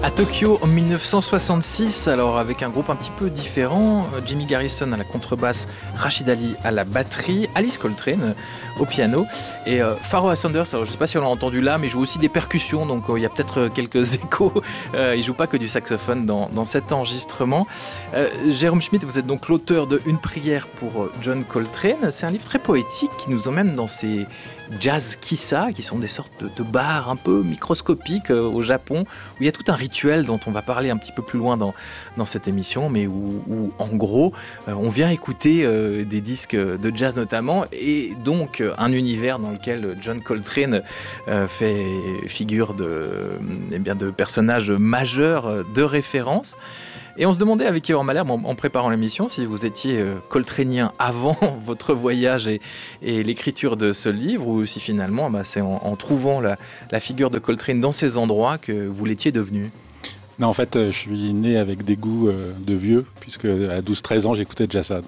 À Tokyo en 1966, alors avec un groupe un petit peu différent, Jimmy Garrison à la contrebasse, Rachid Ali à la batterie, Alice Coltrane au piano et Pharoah Sanders, alors je ne sais pas si on l'a entendu là, mais il joue aussi des percussions, donc il y a peut-être quelques échos, il joue pas que du saxophone dans cet enregistrement. Jérôme Schmitt, vous êtes donc l'auteur de Une prière pour John Coltrane, c'est un livre très poétique qui nous emmène dans ces jazz kissa, qui sont des sortes de bars un peu microscopiques au Japon, où il y a tout un rituel dont on va parler un petit peu plus loin dans cette émission, mais où en gros, on vient écouter des disques de jazz notamment, et donc un univers dans lequel John Coltrane fait figure de personnage majeur de référence. Et on se demandait avec Yvan Malherbe en préparant l'émission si vous étiez coltranien avant votre voyage et l'écriture de ce livre, ou si finalement c'est en trouvant la figure de Coltrane dans ces endroits que vous l'étiez devenu. Non, en fait, je suis né avec des goûts de vieux, puisque à 12-13 ans, j'écoutais déjà ça.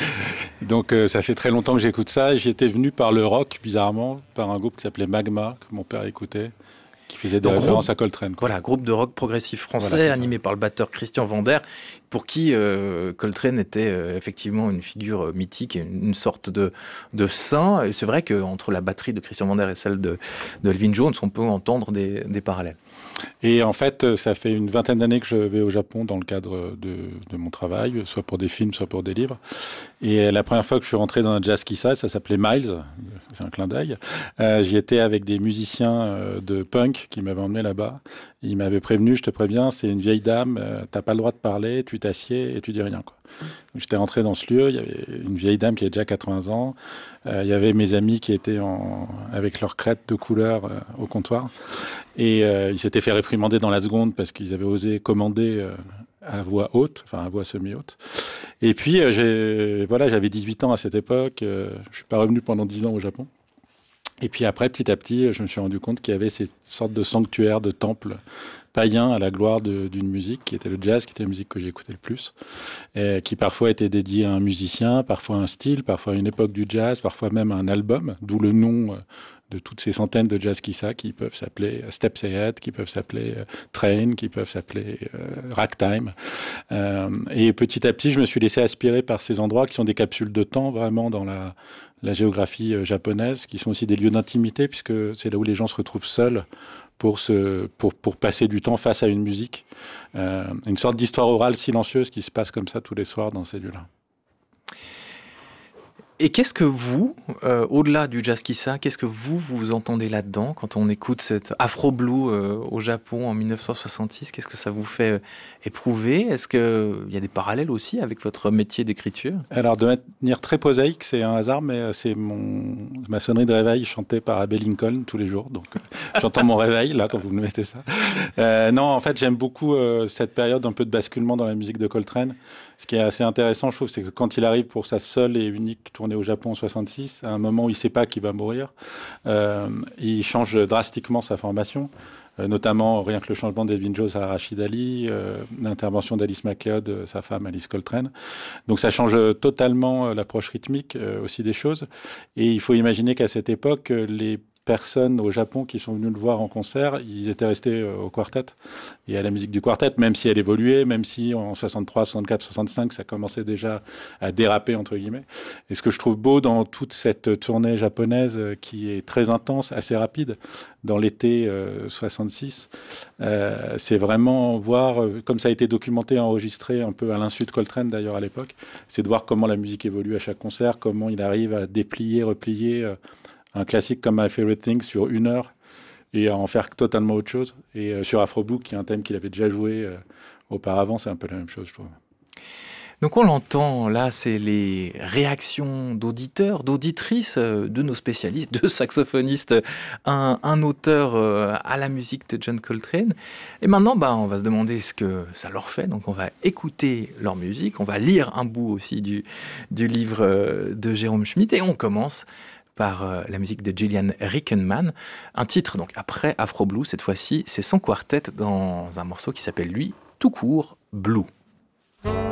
Donc ça fait très longtemps que j'écoute ça. J'y étais venu par le rock, bizarrement, par un groupe qui s'appelait Magma, que mon père écoutait, qui faisait des références à Coltrane. Voilà, groupe de rock progressif français, animé par le batteur Christian Vander, pour qui Coltrane était effectivement une figure mythique, une sorte de saint. Et c'est vrai qu'entre la batterie de Christian Vander et celle de Elvin Jones, on peut entendre des parallèles. Et en fait, ça fait une vingtaine d'années que je vais au Japon dans le cadre de mon travail, soit pour des films, soit pour des livres. Et la première fois que je suis rentré dans un jazz kissa, ça s'appelait Miles, c'est un clin d'œil. J'y étais avec des musiciens de punk qui m'avaient emmené là-bas. Ils m'avaient prévenu, je te préviens, c'est une vieille dame, t'as pas le droit de parler, tu t'assieds et tu dis rien, quoi. Donc, j'étais rentré dans ce lieu, il y avait une vieille dame qui avait déjà 80 ans, il y avait mes amis qui étaient avec leurs crêtes de couleur au comptoir, et ils s'étaient fait réprimander dans la seconde parce qu'ils avaient osé commander à voix haute, enfin à voix semi-haute. Et puis j'avais 18 ans à cette époque, je suis pas revenu pendant 10 ans au Japon. Et puis après, petit à petit, je me suis rendu compte qu'il y avait ces sortes de sanctuaires, de temples païens à la gloire d'une musique, qui était le jazz, qui était la musique que j'écoutais le plus, et qui parfois était dédiée à un musicien, parfois à un style, parfois à une époque du jazz, parfois même à un album, d'où le nom de toutes ces centaines de jazz kissa qui peuvent s'appeler Steps Ahead, qui peuvent s'appeler Train, qui peuvent s'appeler Ragtime. Et petit à petit, je me suis laissé aspirer par ces endroits qui sont des capsules de temps, vraiment dans la géographie japonaise, qui sont aussi des lieux d'intimité, puisque c'est là où les gens se retrouvent seuls pour passer du temps face à une musique. Une sorte d'histoire orale silencieuse qui se passe comme ça tous les soirs dans ces lieux-là. Et qu'est-ce que vous, au-delà du jazz kissa, qu'est-ce que vous entendez là-dedans quand on écoute cet Afro Blue au Japon en 1966? Qu'est-ce que ça vous fait éprouver? Est-ce qu'il y a des parallèles aussi avec votre métier d'écriture? Alors, de manière très prosaïque, c'est un hasard, mais c'est ma sonnerie de réveil chantée par Abbey Lincoln tous les jours. Donc, j'entends mon réveil, là, quand vous me mettez ça. Non, en fait, j'aime beaucoup cette période un peu de basculement dans la musique de Coltrane. Ce qui est assez intéressant, je trouve, c'est que quand il arrive pour sa seule et unique tournée au Japon en 66, à un moment où il ne sait pas qu'il va mourir, il change drastiquement sa formation, notamment rien que le changement d'Elvin Jones à Rachid Ali, l'intervention d'Alice MacLeod, sa femme Alice Coltrane. Donc ça change totalement l'approche rythmique aussi des choses. Et il faut imaginer qu'à cette époque, les personnes au Japon qui sont venues le voir en concert, ils étaient restés au quartet et à la musique du quartet, même si elle évoluait, même si en 63, 64, 65, ça commençait déjà à déraper, entre guillemets. Et ce que je trouve beau dans toute cette tournée japonaise qui est très intense, assez rapide, dans l'été 66, c'est vraiment voir, comme ça a été documenté, enregistré un peu à l'insu de Coltrane d'ailleurs à l'époque, c'est de voir comment la musique évolue à chaque concert, comment il arrive à déplier, replier un classique comme My Favorite Thing sur 1 heure et à en faire totalement autre chose. Et sur Afro Blue, qui est un thème qu'il avait déjà joué auparavant, c'est un peu la même chose, je trouve. Donc on l'entend, là, c'est les réactions d'auditeurs, d'auditrices, de nos spécialistes, de saxophonistes, un auteur à la musique de John Coltrane. Et maintenant, on va se demander ce que ça leur fait. Donc on va écouter leur musique, on va lire un bout aussi du livre de Jérôme Schmitt, et on commence par la musique de Gillian Rickenmann. Un titre, donc après Afro Blue, cette fois-ci, c'est son quartet dans un morceau qui s'appelle, lui, tout court, Blue.